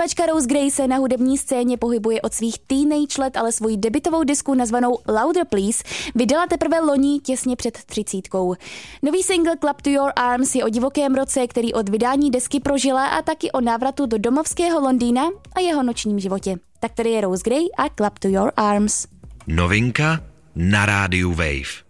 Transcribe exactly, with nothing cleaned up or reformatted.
Zpěvačka Rose Gray se na hudební scéně pohybuje od svých teenage let, ale svoji debutovou disku nazvanou Louder Please vydala teprve loni těsně před třicítkou. Nový single Clap to Your Arms je o divokém roce, který od vydání desky prožila, a taky o návratu do domovského Londýna a jeho nočním životě. Tak tady je Rose Gray a Clap to Your Arms. Novinka na rádiu Wave.